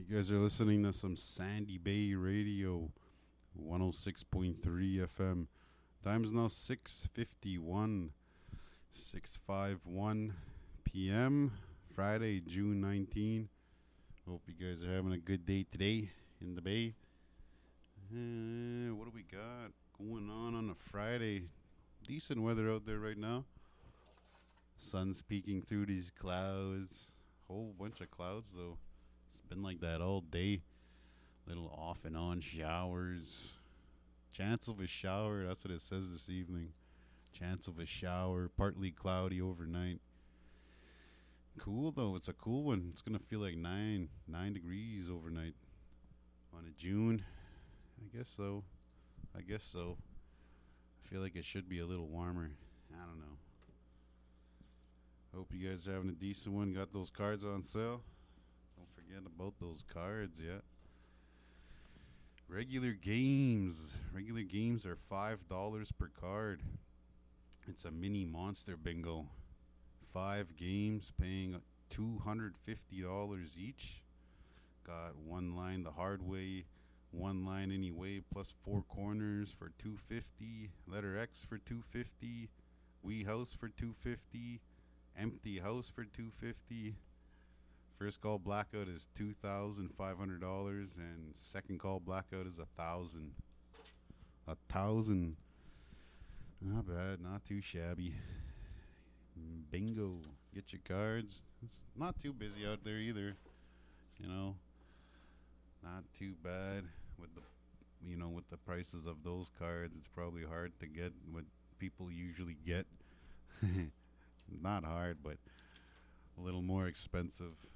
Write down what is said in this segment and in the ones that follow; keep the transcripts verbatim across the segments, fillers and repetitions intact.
You guys are listening to some Sandy Bay Radio, one oh six point three F M. Time's now six fifty-one, six fifty-one P M, Friday, June nineteenth. Hope you guys are having a good day today in the Bay. Uh, what do we got going on on a Friday? Decent weather out there right now. Sun's peeking through these clouds. Whole bunch of clouds, though. It's been like that all day. Little off and on showers. Chance of a shower, that's what it says this evening. Chance of a shower, partly cloudy overnight. Cool though, it's a cool one. It's gonna feel like nine, nine degrees overnight on a June. I guess so. I guess so. I feel like it should be a little warmer. I don't know. Hope you guys are having a decent one. Got those cards on sale. Don't forget about those cards, yeah. Regular games. Regular games are five dollars per card. It's a mini monster bingo. Five games paying two hundred fifty dollars each. Got one line the hard way, one line anyway, plus four corners for two hundred fifty dollars. Letter X for two hundred fifty dollars. Wee House for two hundred fifty dollars. Empty House for two hundred fifty dollars. First call blackout is two thousand five hundred dollars, and second call blackout is a thousand. A thousand. Not bad, not too shabby. Bingo. Get your cards. It's not too busy out there either. You know, not too bad with the, you know, with the prices of those cards. It's probably hard to get what people usually get. Not hard, but a little more expensive.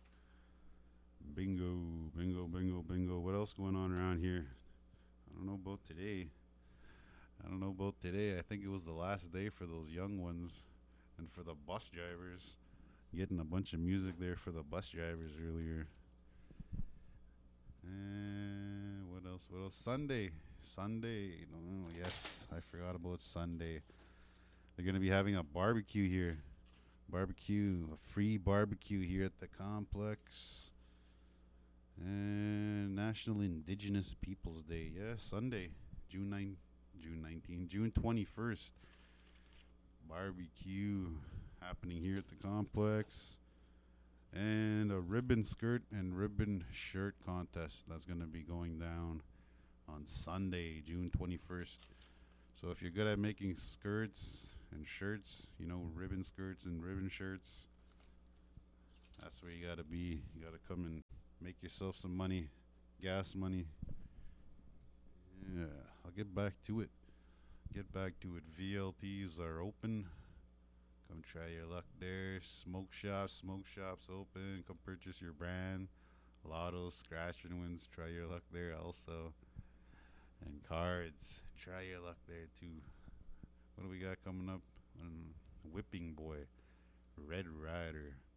Bingo, bingo, bingo, bingo. What else going on around here? I don't know about today. I don't know about today. I think it was the last day for those young ones and for the bus drivers. Getting a bunch of music there for the bus drivers earlier. And what else? What else? Sunday. Sunday. Oh, yes, I forgot about Sunday. They're going to be having a barbecue here. Barbecue. A free barbecue here at the complex. And National Indigenous Peoples Day. Yeah, Sunday, June ninth, June nineteenth, June twenty-first. Barbecue happening here at the complex. And a ribbon skirt and ribbon shirt contest that's going to be going down on Sunday, June twenty-first. So if you're good at making skirts and shirts, you know, ribbon skirts and ribbon shirts, that's where you got to be. You got to come and make yourself some money, gas money. Yeah, I'll get back to it. Get back to it. V L Ts are open. Come try your luck there. Smoke shops, smoke shops open. Come purchase your brand. Lottos, scratch and wins. Try your luck there also. And cards. Try your luck there too. What do we got coming up? Um, Whipping Boy. Red Rider.